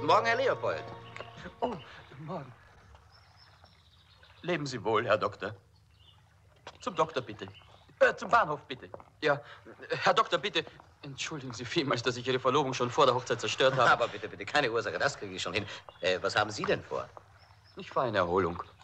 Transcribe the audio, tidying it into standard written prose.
Guten Morgen, Herr Leopold. Oh, guten Morgen. Leben Sie wohl, Herr Doktor. Zum Doktor, bitte. Zum Bahnhof, bitte. Ja, Herr Doktor, bitte. Entschuldigen Sie vielmals, dass ich Ihre Verlobung schon vor der Hochzeit zerstört habe. Aber bitte, bitte, keine Ursache, das kriege ich schon hin. Was haben Sie denn vor? Ich fahre in Erholung.